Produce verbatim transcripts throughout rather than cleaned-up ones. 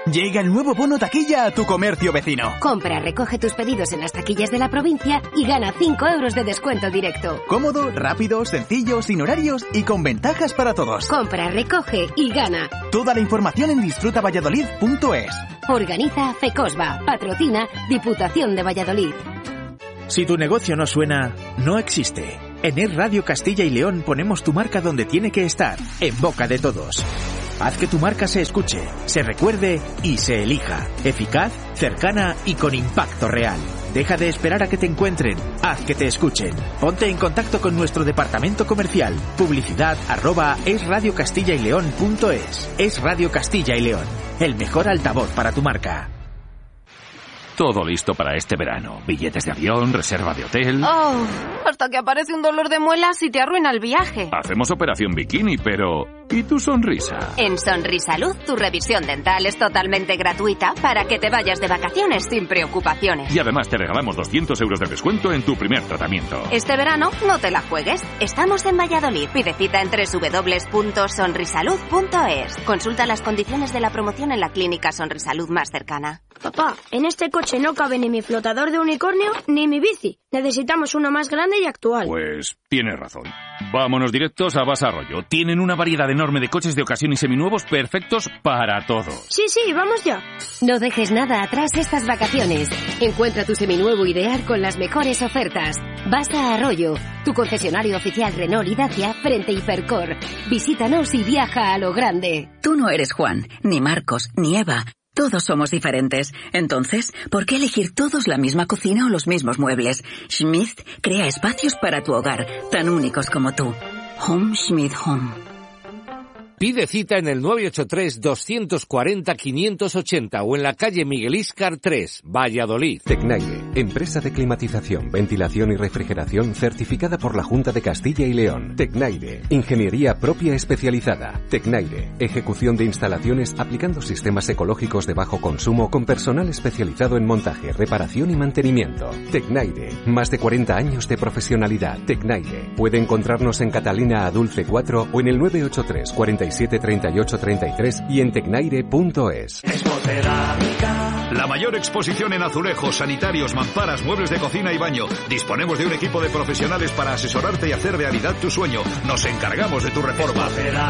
Llega el nuevo bono taquilla a tu comercio vecino. Compra, recoge tus pedidos en las taquillas de la provincia y gana cinco euros de descuento directo. Cómodo, rápido, sencillo, sin horarios y con ventajas para todos. Compra, recoge y gana. Toda la información en disfruta valladolid punto es. Organiza FECOSBA. Patrocina Diputación de Valladolid. Si tu negocio no suena, no existe. En Es Radio Castilla y León ponemos tu marca donde tiene que estar, en boca de todos. Haz que tu marca se escuche, se recuerde y se elija. Eficaz, cercana y con impacto real. Deja de esperar a que te encuentren. Haz que te escuchen. Ponte en contacto con nuestro departamento comercial. Publicidad arroba esradiocastilla-y-león.es. Es Radio Castilla y León. El mejor altavoz para tu marca. Todo listo para este verano. Billetes de avión, reserva de hotel... Oh, hasta que aparece un dolor de muelas y te arruina el viaje. Hacemos operación bikini, pero... ¿y tu sonrisa? En Sonrisalud, tu revisión dental es totalmente gratuita para que te vayas de vacaciones sin preocupaciones. Y además te regalamos doscientos euros de descuento en tu primer tratamiento. Este verano no te la juegues. Estamos en Valladolid. Pide cita en doble u doble u doble u punto sonrisalud punto es. Consulta las condiciones de la promoción en la clínica Sonrisalud más cercana. Papá, en este coche no cabe ni mi flotador de unicornio ni mi bici. Necesitamos uno más grande y actual. Pues tienes razón. Vámonos directos a Basa Arroyo. Tienen una variedad enorme de coches de ocasión y seminuevos perfectos para todo. Sí, sí, vamos ya. No dejes nada atrás estas vacaciones. Encuentra tu seminuevo ideal con las mejores ofertas. Basa Arroyo, tu concesionario oficial Renault y Dacia frente a Hipercor. Visítanos y viaja a lo grande. Tú no eres Juan, ni Marcos, ni Eva. Todos somos diferentes. Entonces, ¿por qué elegir todos la misma cocina o los mismos muebles? Schmidt crea espacios para tu hogar, tan únicos como tú. Home Schmidt Home. Pide cita en el nueve ocho tres, dos cuatro cero, cinco ocho cero o en la calle Miguel Íscar tres, Valladolid. Tecnaire, empresa de climatización, ventilación y refrigeración certificada por la Junta de Castilla y León. Tecnaire, ingeniería propia especializada. Tecnaire, ejecución de instalaciones aplicando sistemas ecológicos de bajo consumo con personal especializado en montaje, reparación y mantenimiento. Tecnaire, más de cuarenta años de profesionalidad. Tecnaire, puede encontrarnos en Catalina Adulce cuatro o en el nueve ocho tres, cuarenta y siete, treinta y ocho, treinta y tres y en tecnaire punto es. La mayor exposición en azulejos, sanitarios, mamparas, muebles de cocina y baño. Disponemos de un equipo de profesionales para asesorarte y hacer realidad tu sueño. Nos encargamos de tu reforma.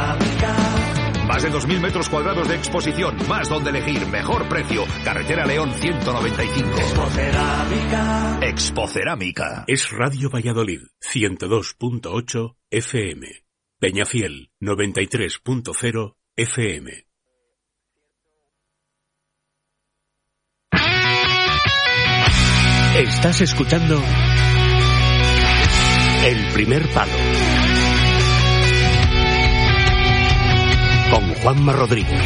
Más de dos mil metros cuadrados de exposición, más donde elegir, mejor precio. Carretera León ciento noventa y cinco. Expocerámica. Expocerámica. Es Radio Valladolid, ciento dos punto ocho F M. Peñafiel, noventa y tres punto cero F M. Estás escuchando El Primer Palo con Juanma Rodríguez.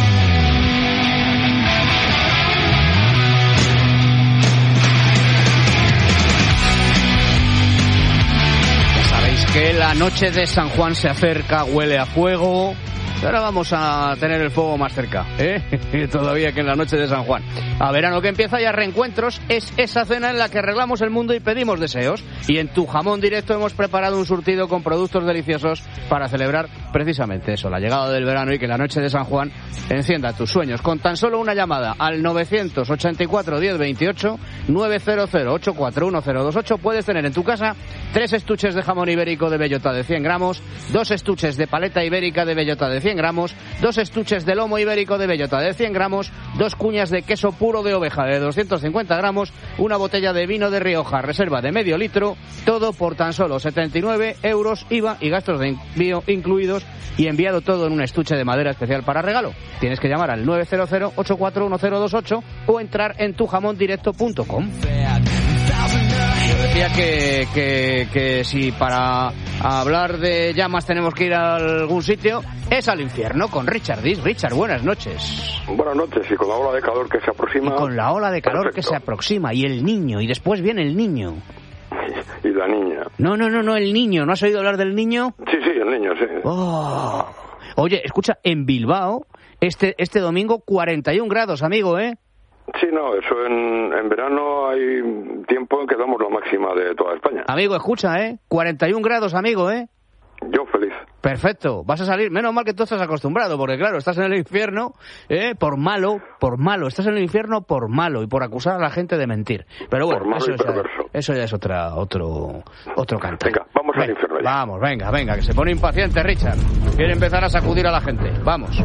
Ya sabéis que la noche de San Juan se acerca, huele a fuego. Ahora vamos a tener el fuego más cerca, ¿eh? Todavía que en la noche de San Juan. A verano que empieza ya Reencuentros es esa cena en la que arreglamos el mundo y pedimos deseos. Y en Tu Jamón Directo hemos preparado un surtido con productos deliciosos para celebrar precisamente eso, la llegada del verano y que la noche de San Juan encienda tus sueños. Con tan solo una llamada al novecientos ochenta y cuatro, diez veintiocho, novecientos ochenta y cuatro, diez veintiocho puedes tener en tu casa tres estuches de jamón ibérico de bellota de cien gramos, dos estuches de paleta ibérica de bellota de cien gramos, dos estuches de lomo ibérico de bellota de cien gramos, dos cuñas de queso puro de oveja de doscientos cincuenta gramos, una botella de vino de Rioja reserva de medio litro, todo por tan solo setenta y nueve euros, I V A y gastos de envío incluidos, y enviado todo en un estuche de madera especial para regalo. Tienes que llamar al nueve cero cero, ocho cuatro uno cero dos ocho o entrar en tu jamón directo punto com. Yo decía que, que, que si para hablar de llamas tenemos que ir a algún sitio, es al infierno con Richard Dis. Richard, buenas noches. Buenas noches, y con la ola de calor que se aproxima... Y con la ola de calor perfecto. que se aproxima, y el niño, y después viene el niño. Y la niña. No, no, no, no, el niño. ¿No has oído hablar del niño? Sí, sí, el niño, sí. Oh. Oye, escucha, en Bilbao, este, este domingo, cuarenta y un grados, amigo, ¿eh? Sí, no, eso en, en verano hay tiempo en que damos la máxima de toda España. Amigo, escucha, ¿eh? cuarenta y un grados, amigo, ¿eh? Yo feliz. Perfecto, vas a salir, menos mal que tú estás acostumbrado, porque claro, estás en el infierno, ¿eh? por malo, por malo, estás en el infierno por malo y por acusar a la gente de mentir. Pero bueno, eso ya, eso ya es otra, otro, otro canto. Venga, vamos venga, al infierno ya. Vamos, venga, venga, que se pone impaciente Richard. Quiere empezar a sacudir a la gente. Vamos.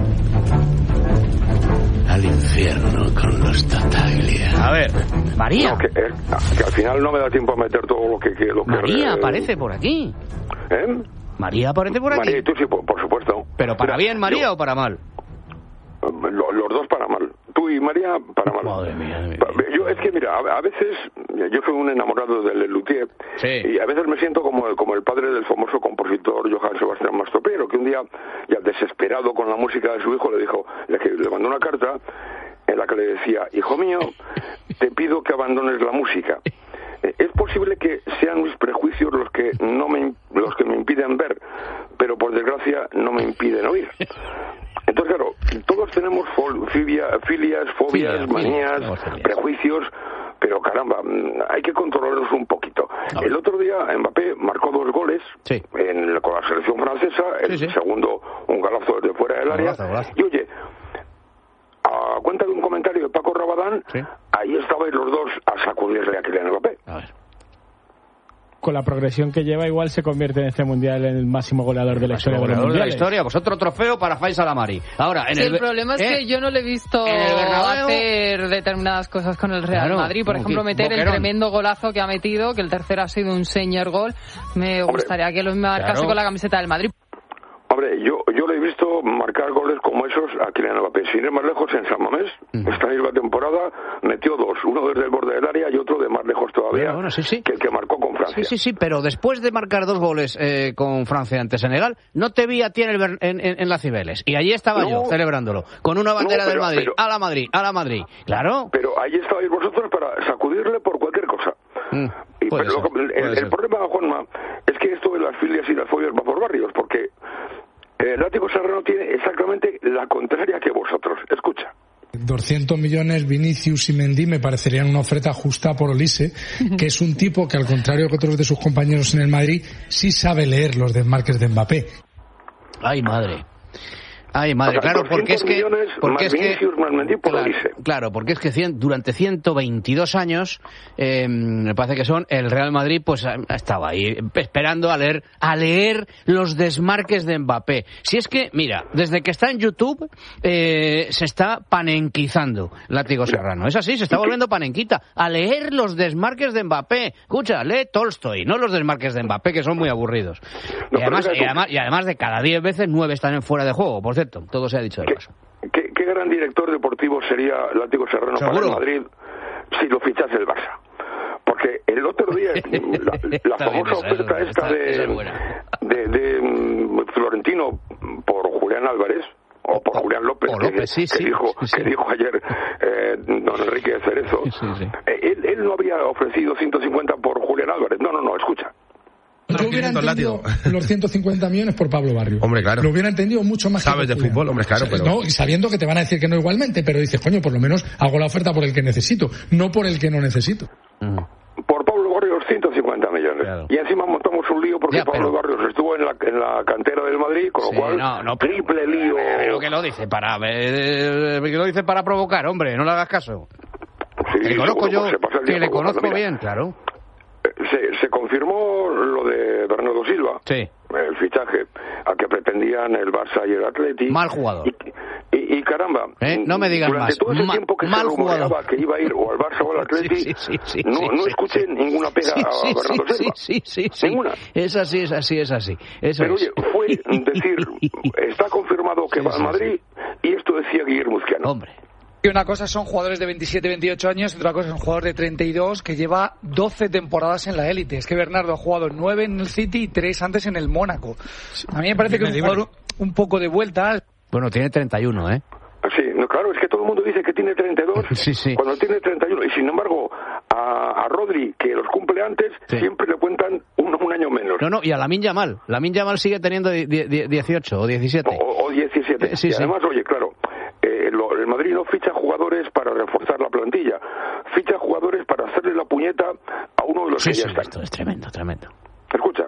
Al infierno con los Tataglia. A ver, María. No, que, eh, que al final no me da tiempo a meter todo lo que... que lo María que, aparece por aquí. ¿Eh? María aparece por aquí. María y tú sí, por, por supuesto. ¿Pero para Mira, bien María yo, o para mal? Lo, los dos para mal. Tú y María para mal. Madre mía, madre mía. Yo es que mira, a, a veces yo soy un enamorado del Luthier, sí. Y a veces me siento como, como el padre del famoso compositor Johann Sebastian Mastropiero, que un día, ya desesperado con la música de su hijo, le dijo, le, le mandó una carta en la que le decía, hijo mío, te pido que abandones la música. Es posible que sean mis prejuicios los que no me los que me impiden ver, pero por desgracia no me impiden oír. Entonces, claro, todos tenemos fobia, filias, fobias, Filia, manías, filia. prejuicios, pero caramba, hay que controlarlos un poquito. El otro día Mbappé marcó dos goles sí. en, con la selección francesa, el sí, sí. segundo un golazo desde fuera del área, golazo, golazo. Y oye, a cuenta de un comentario de Paco Rabadán, sí. ahí estaban los dos a sacudirle a Kylian Mbappé. A ver. Con la progresión que lleva, igual se convierte en este mundial en el máximo goleador de la historia de los mundiales. de la historia, pues otro trofeo para Faisal Amari. Ahora, en sí, el, el problema es ¿eh? que yo no le he visto hacer determinadas cosas con el Real claro, Madrid. Por ejemplo, meter Boquerón. el tremendo golazo que ha metido, que el tercero ha sido un señor gol. Me Hombre, gustaría que lo marcase claro. con la camiseta del Madrid. Hombre, yo yo le he visto marcar goles como esos a Kylian Mbappé. Sin ir más lejos, en San Mamés, uh-huh. esta misma temporada, metió dos. Uno desde el borde del área y otro de más lejos todavía, bueno, bueno, sí, sí. que el que marcó con Francia. Sí, sí, sí, pero después de marcar dos goles eh, con Francia ante Senegal, no te vi a ti en, el, en, en, en la Cibeles. Y allí estaba no, yo, celebrándolo, con una bandera no, pero, del Madrid. Pero, a la Madrid, a la Madrid. Claro. Pero ahí estabais vosotros para sacudirle por cualquier cosa. Mm, y, pero ser, lo, el, el problema, Juanma, es que esto de las filias y las fobias va por barrios, porque... El Látigo Serrano tiene exactamente la contraria que vosotros. Escucha. doscientos millones Vinicius y Mendy me parecerían una oferta justa por Olise, que es un tipo que, al contrario que otros de sus compañeros en el Madrid, sí sabe leer los desmarques de Mbappé. Ay, madre. Ay, madre, o sea, claro, porque es que... Porque es que claro, claro, porque es que cien, durante ciento veintidós años, eh, me parece que son, el Real Madrid pues estaba ahí esperando a leer a leer los desmarques de Mbappé. Si es que, mira, desde que está en YouTube, eh, se está panenquizando Látigo Serrano. Es así, se está volviendo panenquita. A leer los desmarques de Mbappé. Escucha, lee Tolstoy, no los desmarques de Mbappé, que son muy aburridos. Y además, y además, y además de cada diez veces, nueve están en fuera de juego, por cierto. Todo se ha dicho de paso. ¿Qué, qué gran director deportivo sería Látigo Serrano ¿Seguro? para el Madrid si lo fichase el Barça? Porque el otro día la, la famosa oferta esta, esta de, de, de um, Florentino por Julián Álvarez o por o, Julián López, López que, sí, que, sí, dijo, sí. que dijo ayer eh, don Enrique de Cerezo, sí, sí. Eh, él, él no había ofrecido ciento cincuenta por Julián Álvarez. No, no, no, escucha. Yo hubiera entendido los ciento cincuenta millones por Pablo Barrio. Hombre, claro. Lo hubiera entendido mucho más. Sabes de fútbol, hombre, claro. O sea, pero... No, y sabiendo que te van a decir que no igualmente, pero dices, coño, por lo menos hago la oferta por el que necesito, no por el que no necesito. Mm. Por Pablo Barrios, ciento cincuenta millones. Claro. Y encima montamos un lío porque ya, Pablo pero... Barrios estuvo en la, en la cantera del Madrid, con lo sí, cual, no, no, triple pero, lío. Pero que lo dice para, eh, que lo dice para provocar, hombre, no le hagas caso. Sí, que le conozco yo, que le conozco mira, bien, claro. Se, se confirmó lo de Bernardo Silva, sí. el fichaje al que pretendían el Barça y el Atleti. Mal jugador. Y, y, y caramba, ¿Eh? no me digas durante más. todo ese Ma, tiempo que mal se rumoreaba jugador. que iba a ir o al Barça o al Atleti, sí, sí, sí, no, sí, no sí, escuché sí. ninguna pega sí, a sí, Bernardo sí, Silva. Sí, sí, sí. Ninguna. Es así, es así, es así. Eso Pero es. oye, fue decir, está confirmado que sí, va al Madrid, sí, sí. y esto decía Guillermo Uzquiano. Hombre. Y una cosa son jugadores de veintisiete, veintiocho años, y otra cosa es un jugador de treinta y dos que lleva doce temporadas en la élite. Es que Bernardo ha jugado nueve en el City y tres antes en el Mónaco. A mí me parece que es un jugador un poco de vuelta. Bueno, tiene treinta y uno, ¿eh? Sí, no, claro, es que todo el mundo dice que tiene treinta y dos sí, sí. cuando tiene treinta y uno. Y sin embargo, a, a Rodri, que los cumple antes, sí. siempre le cuentan un, un año menos. No, no, y a Lamine Yamal. Lamine Yamal sigue teniendo dieciocho o diecisiete. O, o diecisiete. Sí, y además, sí. oye, claro, eh, lo, el Madrid no ficha jugadores para reforzar la plantilla. Ficha jugadores para hacerle la puñeta a uno de los sí, que ya sí, están. Esto es tremendo, tremendo. Escucha.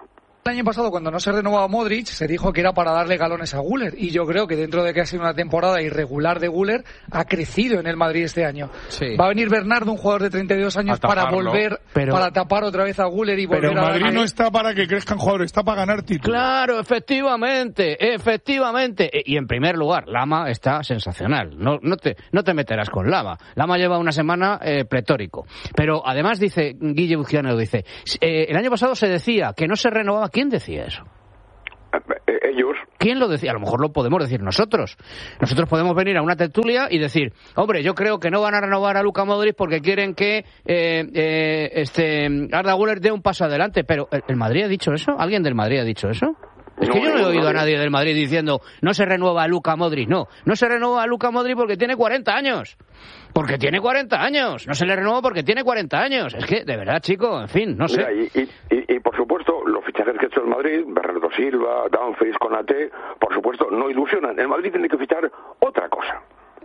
El año pasado, cuando no se renovaba Modric, se dijo que era para darle galones a Güler, y yo creo que dentro de que ha sido una temporada irregular de Güler, ha crecido en el Madrid este año. Sí. Va a venir Bernardo, un jugador de treinta y dos años, para volver, pero, para tapar otra vez a Güler y volver pero a... Pero Madrid no está para que crezcan jugadores, está para ganar títulos. Claro, efectivamente, efectivamente. Y en primer lugar, Lama está sensacional. No, no, te, no te meterás con Lama. Lama lleva una semana eh, pletórico. Pero además dice, Guille Buciano dice, eh, el año pasado se decía que no se renovaba. ¿Quién decía eso? Ellos. ¿Quién lo decía? A lo mejor lo podemos decir nosotros. Nosotros podemos venir a una tertulia y decir, hombre, yo creo que no van a renovar a Luka Modric porque quieren que eh, eh, este Arda Güler dé un paso adelante. Pero, ¿el Madrid ha dicho eso? ¿Alguien del Madrid ha dicho eso? Es que yo no he oído a nadie del Madrid diciendo no se renueva a Luka Modric. No, no se renueva a Luka Modric porque tiene cuarenta años. Porque tiene cuarenta años. No se le renueva porque tiene cuarenta años. Es que, de verdad, chico, en fin, no sé. Mira, y, y, y, y, por supuesto, los fichajes que ha hecho el Madrid, Bernardo Silva, Dumfries, Konaté, por supuesto, no ilusionan. El Madrid tiene que fichar otra cosa.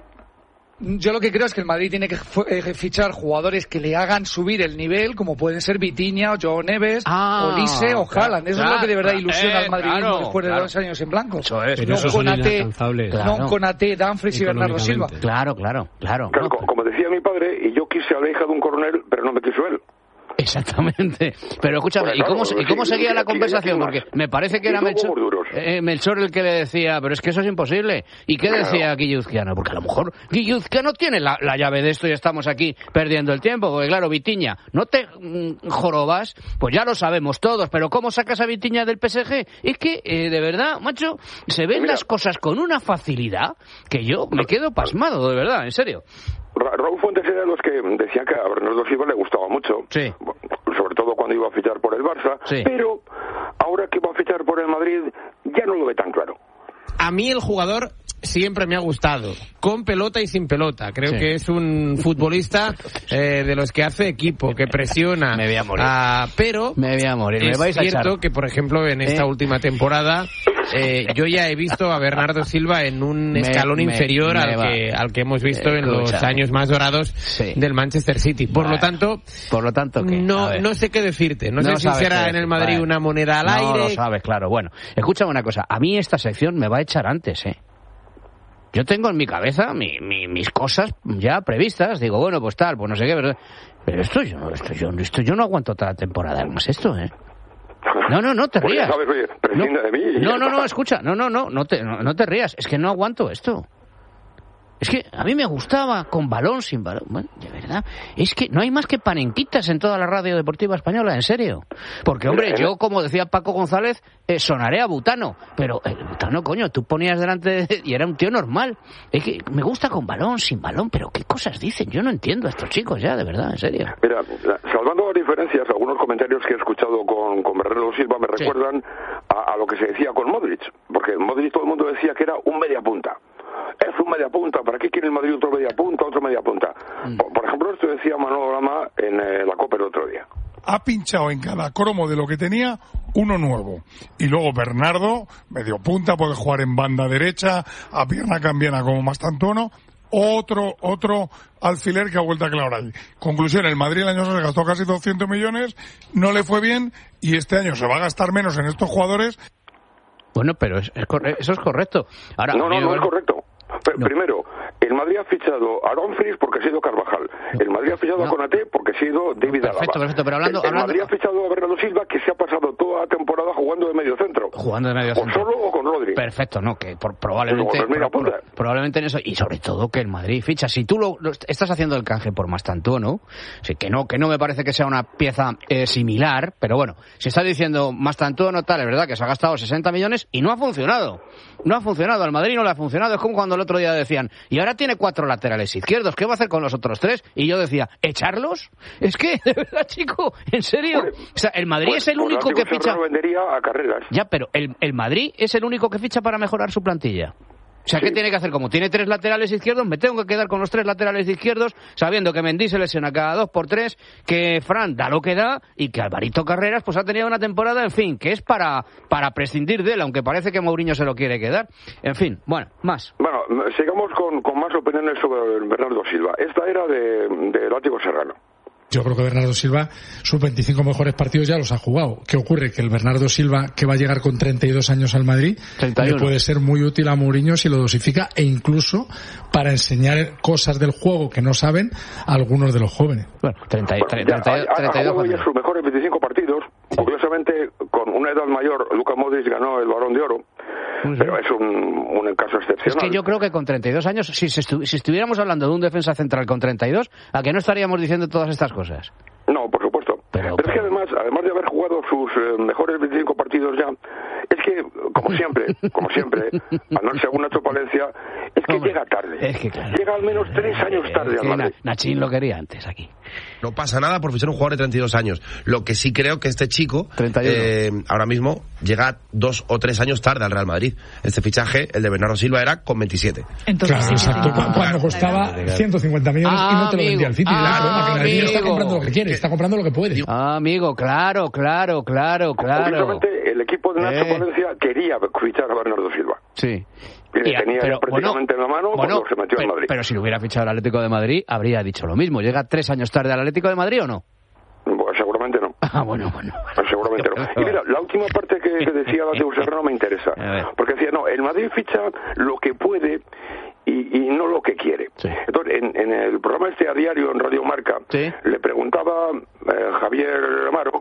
Yo lo que creo es que el Madrid tiene que fichar jugadores que le hagan subir el nivel, como pueden ser Vitinha, o Joao Neves, ah, o Lise, o Haaland. Eso claro, es lo que de verdad ilusiona eh, al madridismo claro, después de claro. dos años en blanco. Eso es. Pero no eso Konaté, claro. no Konaté, Dumfries y Bernardo Silva. Claro, claro, claro. claro como, como decía mi padre, y yo quise a la hija de un coronel, pero no me quiso él. Exactamente. Pero escúchame, pues ¿y cómo, claro, ¿y cómo sí, seguía sí, la aquí, conversación? aquí Porque me parece que era Melchor, eh, Melchor el que le decía, pero es que eso es imposible. ¿Y qué decía claro. Guilluzquiano? Porque a lo mejor Guilluzquiano tiene la, la llave de esto y estamos aquí perdiendo el tiempo. Porque claro, Vitinha, no te mm, jorobas, pues ya lo sabemos todos, pero ¿cómo sacas a Vitinha del P S G? Es que, eh, de verdad, macho, se ven Mira. las cosas con una facilidad que yo me quedo pasmado, de verdad, en serio. Ra Raúl Fuentes era de los que decía que a Bernardo Silva le gustaba mucho. Sí. Sobre todo cuando iba a fichar por el Barça. Sí. Pero ahora que va a fichar por el Madrid, ya no lo ve tan claro. A mí el jugador siempre me ha gustado, con pelota y sin pelota. Creo sí. que es un futbolista eh, de los que hace equipo, que presiona. Me voy a morir. Uh, pero me voy a morir. Es me vais a cierto echar. que, por ejemplo, en esta ¿Eh? última temporada, eh, yo ya he visto a Bernardo Silva en un me, escalón me, inferior me al, que, al que hemos visto eh, en los escucha. años más dorados sí. del Manchester City. Por bueno, lo tanto, por lo tanto ¿qué? No, no sé qué decirte. No, no sé si será en el Madrid vale. una moneda al no aire. No lo sabes, claro. Bueno, escúchame una cosa. A mí esta sección me va a echar antes, ¿eh? Yo tengo en mi cabeza mi, mi, mis cosas ya previstas. Digo, bueno, pues tal, pues no sé qué. Pero, pero esto, yo, esto, yo, esto yo no aguanto toda la temporada más esto, ¿eh? No, no, no te rías. Pues, ¿sabes? Oye, no, de mí no, no, no, escucha. No, no, no, no te, no, no te rías. Es que no aguanto esto. Es que a mí me gustaba con balón, sin balón. Bueno, de verdad. Es que no hay más que panenquitas en toda la radio deportiva española, en serio. Porque, hombre, yo, como decía Paco González, eh, sonaré a Butano. Pero el eh, Butano, coño, tú ponías delante de... y era un tío normal. Es que me gusta con balón, sin balón. Pero ¿qué cosas dicen? Yo no entiendo a estos chicos ya, de verdad, en serio. Mira, salvando las diferencias, algunos comentarios que he escuchado con, con Bernardo Silva me sí. recuerdan a, a lo que se decía con Modric. Porque Modric todo el mundo decía que era un media punta. Es un media punta, ¿para qué quiere el Madrid otro media punta, otro media punta? Mm. Por, por ejemplo, esto decía Manolo Lama en eh, la Copa el otro día. Ha pinchado en cada cromo de lo que tenía uno nuevo. Y luego Bernardo, medio punta, puede jugar en banda derecha, a pierna cambiana como Mastantuono, otro, otro alfiler que ha vuelto a clavar ahí. Conclusión, el Madrid el año pasado se gastó casi doscientos millones, no le fue bien, y este año se va a gastar menos en estos jugadores. Bueno, pero es, es corre- eso es correcto. Ahora, no, no, no bueno, es correcto. No. Primero, el Madrid ha fichado a Dumfries porque ha sido Carvajal. No. El Madrid ha fichado no. a Konaté porque ha sido David Alaba. Perfecto, perfecto, pero hablando... El, el hablando... Madrid ha fichado a Bernardo Silva, que se ha pasado toda la temporada jugando de medio centro. Jugando de medio centro. O solo o con Rodri. Perfecto, no, que por, probablemente... Pues mira, pro, pro, probablemente en eso, y sobre todo que el Madrid ficha. Si tú lo, lo estás haciendo el canje por Mastantuono, sí, que no que no me parece que sea una pieza eh, similar, pero bueno, si estás diciendo Mastantuono tal, es verdad que se ha gastado sesenta millones y no ha funcionado. No ha funcionado, al Madrid no le ha funcionado. Es como cuando el otro día decían, y ahora tiene cuatro laterales izquierdos, ¿qué va a hacer con los otros tres? Y yo decía, ¿echarlos? Es que, de verdad, chico, ¿en serio? Pues, o sea, el Madrid pues, es el pues único que ficha... vendería a Carreras. Ya, pero el, el Madrid es el único que ficha para mejorar su plantilla. O sea, ¿qué sí. tiene que hacer? Como tiene tres laterales izquierdos, me tengo que quedar con los tres laterales izquierdos, sabiendo que Mendy se lesiona cada dos por tres, que Fran da lo que da, y que Alvarito Carreras pues ha tenido una temporada, en fin, que es para, para prescindir de él, aunque parece que Mourinho se lo quiere quedar. En fin, bueno, más. Bueno, sigamos con, con más opiniones sobre Bernardo Silva. Esta era de, de Látigo Serrano. Yo creo que Bernardo Silva, sus veinticinco mejores partidos ya los ha jugado. ¿Qué ocurre? Que el Bernardo Silva, que va a llegar con treinta y dos años al Madrid, treinta y uno, le puede ser muy útil a Mourinho si lo dosifica, e incluso para enseñar cosas del juego que no saben a algunos de los jóvenes. Bueno, treinta y dos. Ha jugado ya sus mejores veinticinco partidos. Sí. Curiosamente, con una edad mayor, Luka Modric ganó el Balón de Oro. Sí. Pero es un, un caso excepcional. Es que yo creo que con treinta y dos años, si, estu si estuviéramos hablando de un defensa central con treinta y dos, ¿a qué no estaríamos diciendo todas estas cosas? No, por supuesto. Pero, pero, pero es que además, además de haber jugado sus eh, mejores veinticinco partidos ya, es que, como siempre, como siempre, al no según Nacho Palencia, es que Hombre, llega tarde. Es que, claro. Llega al menos tres años tarde al Madrid. Nachín lo quería antes aquí. No pasa nada por ser un jugador de treinta y dos años. Lo que sí creo que este chico, eh, ahora mismo, llega dos o tres años tarde al Real Madrid. Este fichaje, el de Bernardo Silva, era con veintisiete. Entonces, claro, exacto. Ah, cuando costaba ciento cincuenta millones ah, y no te lo vendía al City. Ah, claro, que el Madrid está comprando lo que quiere, está comprando lo que puede. Ah, amigo, claro, claro, claro, claro. Precisamente el equipo de Nacho eh. Palencia quería fichar a Bernardo Silva. Sí. Y le tenía pero, prácticamente bueno, en la mano bueno, cuando se metió pero, en Madrid. Pero si lo hubiera fichado el Atlético de Madrid, habría dicho lo mismo. ¿Llega tres años tarde al Atlético de Madrid o no? Bueno, seguramente no. Ah, bueno, bueno. bueno. Seguramente no. Y mira, la última parte que, que decía Mateo Serrano me interesa. Porque decía, no, el Madrid ficha lo que puede y, y no lo que quiere. Sí. Entonces, en, en el programa este a diario en Radio Marca, ¿sí? le preguntaba eh, Javier Amaro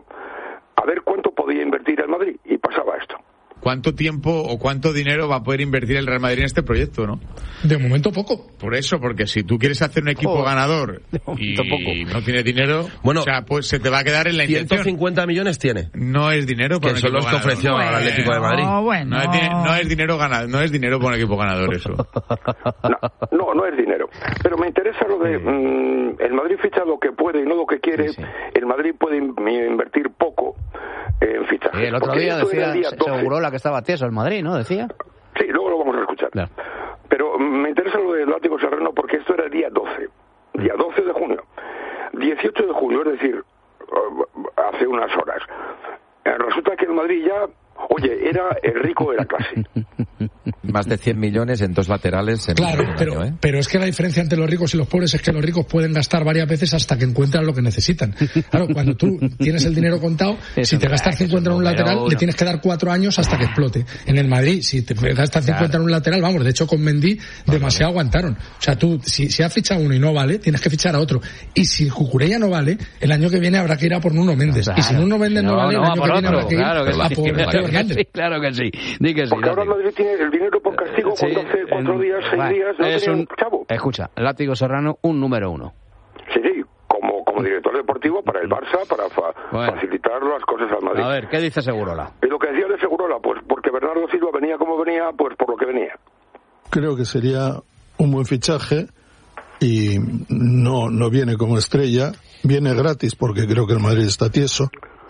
a ver cuánto podía invertir el Madrid y pasaba esto. ¿Cuánto tiempo o cuánto dinero va a poder invertir el Real Madrid en este proyecto, no? De momento poco. Por eso, porque si tú quieres hacer un equipo oh, ganador y poco. no tienes dinero, bueno, o sea, pues se te va a quedar en la intención. ciento cincuenta millones tiene. No es dinero para que son los que ofreció bueno, al Atlético de Madrid. Bueno. No, es, no es dinero ganado, no es dinero para un equipo ganador eso. No, no, no es dinero. Pero me interesa lo de mmm, el Madrid ficha lo que puede y no lo que quiere. Sí, sí. El Madrid puede invertir poco en fichajes. Sí, el otro día decía, día se aseguró la que estaba tieso el Madrid, ¿no? Decía. Sí, luego lo vamos a escuchar. Claro. Pero me interesa lo de Látigo Serrano porque esto era el día doce. Día doce de junio. dieciocho de julio, es decir, hace unas horas. Resulta que el Madrid ya, oye, era el rico de la clase. Más de cien millones en dos laterales. En claro, pero, año, ¿eh? pero es que la diferencia entre los ricos y los pobres es que los ricos pueden gastar varias veces hasta que encuentran lo que necesitan. Claro, cuando tú tienes el dinero contado, si te gastas cincuenta en un lateral, le tienes que dar cuatro años hasta que explote. En el Madrid, si te gastas cincuenta en un lateral, vamos, de hecho con Mendy demasiado aguantaron. O sea, tú, si, si has fichado uno y no vale, tienes que fichar a otro. Y si Cucurella no vale, el año que viene habrá que ir a por Nuno Méndez. Claro. Y si Nuno Méndez no, no vale, no, el año que viene habrá que ir claro que a sí, por Teo Hernández. Claro que sí. Di que sí. Porque ahora el Madrid tiene el dinero por castigo sí, cuando hace cuatro días, seis bueno, días, no tenía un chavo. Escucha, Látigo Serrano, un número uno. Sí, sí, como, como director deportivo para el Barça, para fa bueno. facilitar las cosas al Madrid. A ver, ¿qué dice Segurola? Y lo que decía de Segurola, pues porque Bernardo Silva venía como venía, pues por lo que venía. Creo que sería un buen fichaje y no, no viene como estrella, viene gratis porque creo que el Madrid está tieso.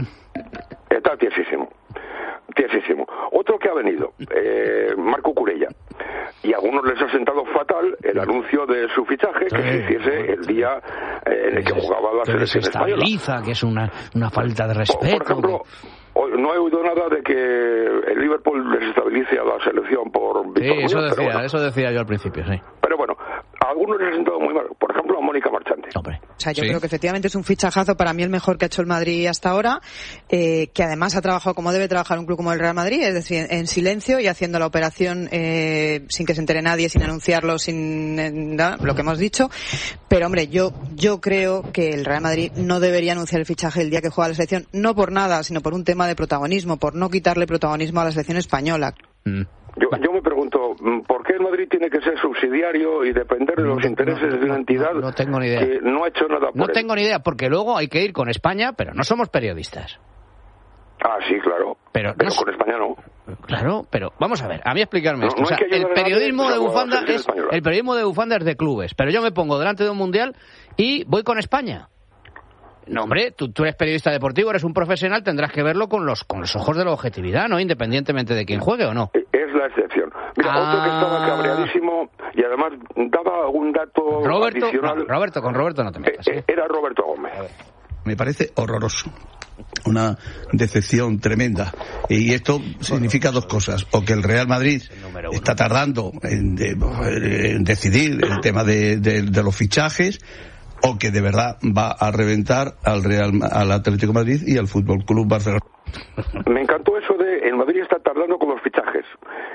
Está tiesísimo. Tiesísimo. Otro que ha venido, eh, Marco Curella. Y a algunos les ha sentado fatal el anuncio de su fichaje, que se hiciese el día eh, en el que jugaba la selección española. Que es una, una falta de respeto. Por, por ejemplo, que... no he oído nada de que el Liverpool desestabilice a la selección por Víctor Sí, eso Muñoz, decía, bueno. eso decía yo al principio, sí. Pero bueno, a algunos les ha sentado muy mal. Por ejemplo, a Mónica Marchante. Hombre. O sea, yo sí. creo que efectivamente es un fichajazo, para mí el mejor que ha hecho el Madrid hasta ahora, eh, que además ha trabajado como debe trabajar un club como el Real Madrid, es decir, en silencio y haciendo la operación eh, sin que se entere nadie, sin anunciarlo, sin eh, nada, lo que hemos dicho. Pero hombre, yo yo creo que el Real Madrid no debería anunciar el fichaje el día que juega la selección, no por nada, sino por un tema de protagonismo, por no quitarle protagonismo a la selección española. Mm. Yo, yo me pregunto, ¿por qué el Madrid tiene que ser subsidiario y depender de los no, intereses no, no, de una entidad no, no tengo ni idea. que no ha hecho nada por No él? tengo ni idea, porque luego hay que ir con España, pero no somos periodistas. Ah, sí, claro. Pero, pero no, con España no. Claro, pero vamos a ver, a mí explicarme esto. No, no o sea, el periodismo de bufanda es española. el periodismo de bufanda es de clubes, pero yo me pongo delante de un mundial y voy con España. No, hombre, tú, tú eres periodista deportivo, eres un profesional, tendrás que verlo con los con los ojos de la objetividad, ¿no? Independientemente de quién juegue o no. Es la excepción. Mira, ah. otro que estaba cabreadísimo y además daba algún dato Roberto, adicional. No, Roberto, con Roberto no te metas. ¿eh? Era Roberto Gómez. Me parece horroroso. Una decepción tremenda. Y esto significa dos cosas. O que el Real Madrid está tardando en, de, en decidir el tema de, de, de los fichajes, o que de verdad va a reventar al Real, al Atlético de Madrid y al Fútbol Club Barcelona. Me encantó eso de el Madrid está tardando con los fichajes.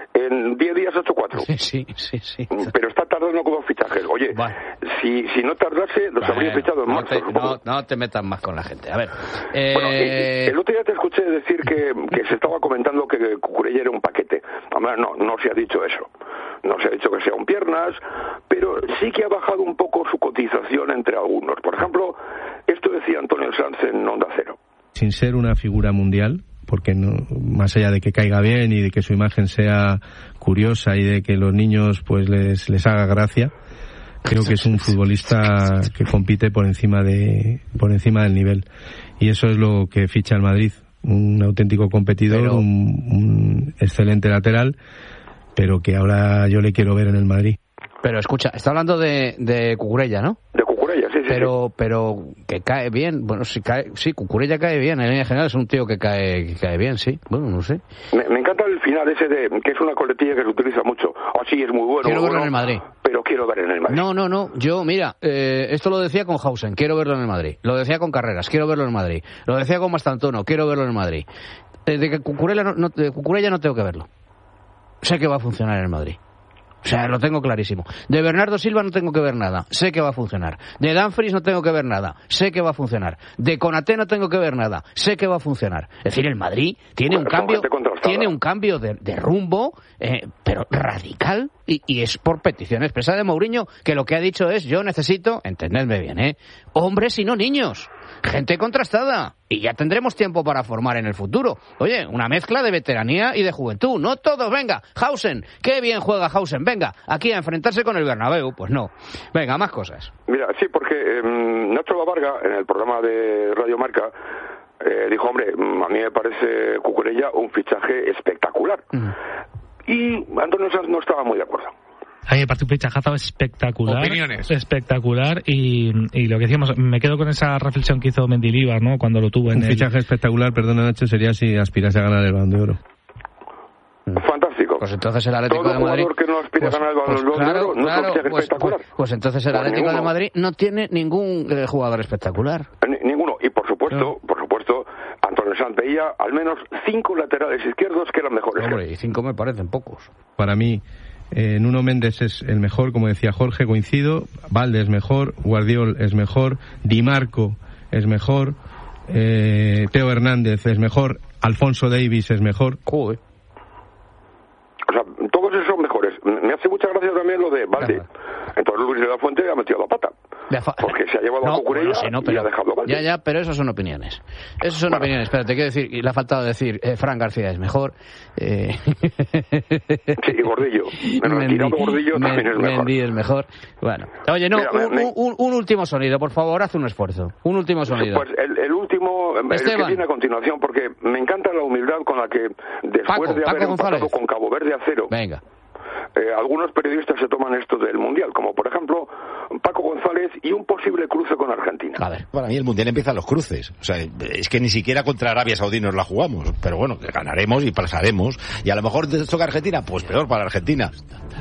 En diez días ha hecho cuatro. Sí, sí, sí, sí. Pero está tardando con los fichajes. Oye, bueno. si, si no tardase, los bueno, habría fichado en no marzo. Te, no, no te metas más con la gente. A ver. Eh... Bueno, el otro día te escuché decir que, que se estaba comentando que Cucurella era un paquete. Además, no, no se ha dicho eso. No se ha dicho que sea un piernas, pero sí que ha bajado un poco su cotización entre algunos. Por ejemplo, esto decía Antonio Sanz en Onda Cero. Sin ser una figura mundial, porque no, más allá de que caiga bien y de que su imagen sea curiosa y de que los niños pues les, les haga gracia, creo que es un futbolista que compite por encima de por encima del nivel, y eso es lo que ficha el Madrid, un auténtico competidor, pero... un, un excelente lateral, pero que ahora yo le quiero ver en el Madrid. Pero escucha, está hablando de, de Cucurella, ¿no? De Cucurella, sí, sí. Pero, sí. pero que cae bien, bueno, sí, cae, sí, Cucurella cae bien, en línea general es un tío que cae, que cae bien, sí, bueno, no sé. Me, me encanta el final ese de, que es una coletilla que se utiliza mucho. Oh, sí, es muy bueno. Quiero muy verlo bueno, en el Madrid. Pero quiero ver en el Madrid. No, no, no, yo, mira, eh, esto lo decía con Hausen, quiero verlo en el Madrid. Lo decía con Carreras, quiero verlo en el Madrid. Lo decía con Mastantuono, quiero verlo en el Madrid. Eh, de que Cucurella no, no, de Cucurella no tengo que verlo. Sé que va a funcionar en el Madrid. O sea, lo tengo clarísimo. De Bernardo Silva no tengo que ver nada. Sé que va a funcionar. De Dumfries no tengo que ver nada. Sé que va a funcionar. De Konaté no tengo que ver nada. Sé que va a funcionar. Es decir, el Madrid tiene un cambio, tiene un cambio de, de rumbo, eh, pero radical, y, y es por petición expresa de Mourinho, que lo que ha dicho es: yo necesito, entendedme bien, ¿eh? hombres y no niños. Gente contrastada. Y ya tendremos tiempo para formar en el futuro. Oye, una mezcla de veteranía y de juventud. No todos, venga. Hausen, qué bien juega Hausen. Venga, aquí a enfrentarse con el Bernabéu. Pues no. Venga, más cosas. Mira, sí, porque eh, Nacho Lavarga, en el programa de Radio Marca, eh, dijo, hombre, a mí me parece Cucurella un fichaje espectacular. Uh-huh. Y Antonio Sanz no estaba muy de acuerdo. A mí me parece un fichajazo espectacular. Opiniones. Espectacular. Y, y lo que decíamos, me quedo con esa reflexión que hizo Mendilibar, ¿no? Cuando lo tuvo en un el... fichaje espectacular, perdona Nacho, sería si aspirase a ganar el Balón de Oro. Fantástico. Pues entonces el Atlético Todo de Madrid... Todo jugador que no aspire pues, a ganar el Balón pues, de claro, Oro no claro, es un fichaje pues, espectacular. Pues, pues entonces el pues Atlético ninguno. de Madrid no tiene ningún eh, jugador espectacular. Ni, ninguno. Y por supuesto, no. por supuesto, Antonio Sanz veía al menos cinco laterales izquierdos que eran mejores. Hombre, y cinco me parecen pocos. Para mí... Eh, Nuno Méndez es el mejor, como decía Jorge, coincido. Valde es mejor, Guardiol es mejor, Di Marco es mejor, eh, Teo Hernández es mejor, Alfonso Davies es mejor. Joder. O sea, todos esos son mejores. Me hace mucha gracia también lo de Valde. Entonces Luis de la Fuente ha metido la pata. Porque se ha llevado no, a Cucurella bueno, sí, no, pero, y ha dejado a Valde. Ya, ya, pero eso son opiniones. Eso son bueno. opiniones. Espérate, quiero decir, y le ha faltado decir, eh, Fran García es mejor. Eh... Sí, y Gordillo. Pero el tirado Gordillo Men, también es mejor. Mendy es mejor. Bueno. Oye, no, Mira, un, me, un, un último sonido, por favor, haz un esfuerzo. Un último sonido. Pues el, el último, Esteban. El que viene a continuación, porque me encanta la humildad con la que, después Paco, de Paco haber González. empatado con Cabo Verde a cero... Venga. Eh, algunos periodistas se toman esto del Mundial, como por ejemplo Paco González y un posible cruce con Argentina. A ver. Para mí el Mundial empieza los cruces. O sea, es que ni siquiera contra Arabia Saudí nos la jugamos. Pero bueno, ganaremos y pasaremos. Y a lo mejor toca Argentina, pues peor para Argentina.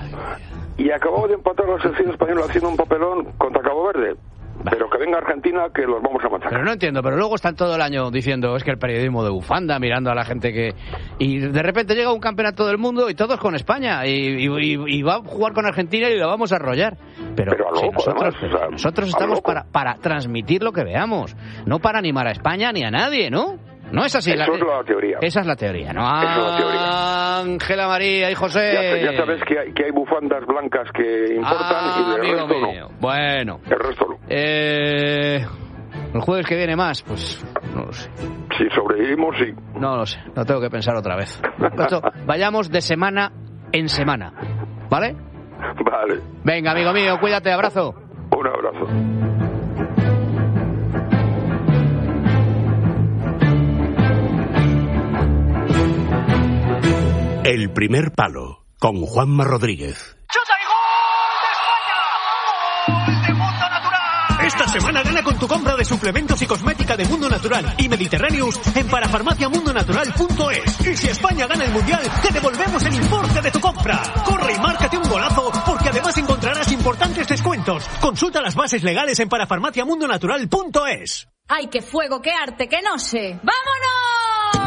Y acabó de empatar la selección española haciendo un papelón contra Cabo Verde. Pero que venga Argentina, que los vamos a matar. Pero no entiendo, pero luego están todo el año diciendo es que el periodismo de bufanda, mirando a la gente que... Y de repente llega un campeonato del mundo y todos con España, y, y, y va a jugar con Argentina y lo vamos a arrollar. Pero, pero si loco, nosotros, además, o sea, nosotros estamos para, para transmitir lo que veamos, no para animar a España ni a nadie, ¿no? No es así. Eso la, es la teoría. Esa es la teoría, ¿no? Esa es la teoría. Ángela María y José. Ya, ya sabes que hay, que hay bufandas blancas que importan ah, y el amigo resto mío. no. Bueno. El resto no. Eh, el jueves que viene más, pues no lo sé. Si sobrevivimos, sí. No lo sé, lo tengo que pensar otra vez. Esto, vayamos de semana en semana, ¿vale? Vale. Venga, amigo mío, cuídate, abrazo. Un abrazo. El primer palo, con Juanma Rodríguez. ¡Chuta y gol de España! ¡Gol de Mundo Natural! Esta semana gana con tu compra de suplementos y cosmética de Mundo Natural y Mediterráneos en parafarmacia mundo natural punto es. Y si España gana el Mundial, te devolvemos el importe de tu compra. Corre y márcate un golazo, porque además encontrarás importantes descuentos. medicamentos. Consulta las bases legales en parafarmacia mundo natural punto es. ¡Ay, qué fuego, qué arte, qué no sé! ¡Vámonos!